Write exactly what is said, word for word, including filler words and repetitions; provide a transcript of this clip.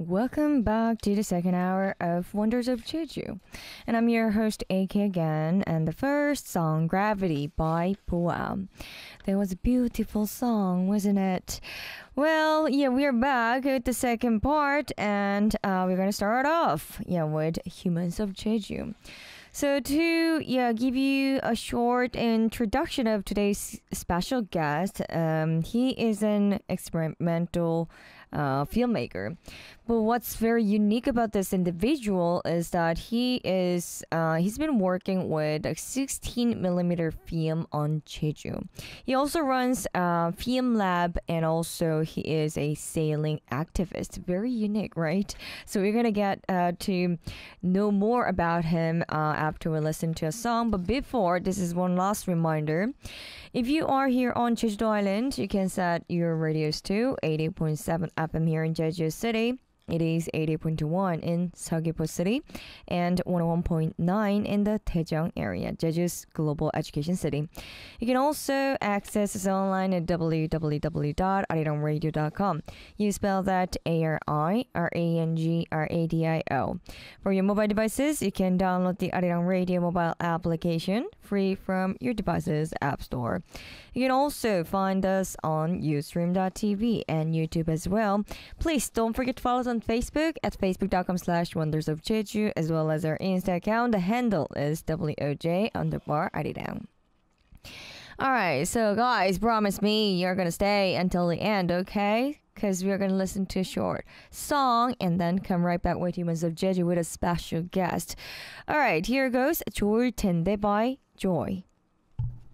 Welcome back to the second hour of Wonders of Jeju. And I'm your host, A K again, and the first song, Gravity by Boam. That was a beautiful song, wasn't it? Well, yeah, we're back with the second part, and uh, we're gonna start off, yeah, with Humans of Jeju. So to yeah give you a short introduction of today's special guest, um, he is an experimental uh, filmmaker. But what's very unique about this individual is that he is uh, he's been working with a sixteen millimeter film on Jeju. He also runs a film lab, and also he is a sailing activist. Very unique, right? So we're gonna get uh, to know more about him uh, after we listen to a song. But before, this is one last reminder. If you are here on Jeju Island, you can set your radios to eighty point seven F M here in Jeju City. It is eighty point one in Seogwipo City and one oh one point nine in the Daejeong area, Jeju's global education city. You can also access us online at w w w dot arirangradio dot com. You spell that A R I R A N G R A D I O. For your mobile devices, you can download the Arirang Radio mobile application free from your device's app store. You can also find us on ustream dot t v and YouTube as well. Please don't forget to follow us on Facebook at facebook.com slash wonders of Jeju, as well as our Insta account. The handle is W O J underbar Arirang. Alright, so guys, promise me you're gonna stay until the end, okay? Because we're gonna listen to a short song and then come right back with Humans of Jeju with a special guest. Alright, here goes 좋을 텐데 by Joy.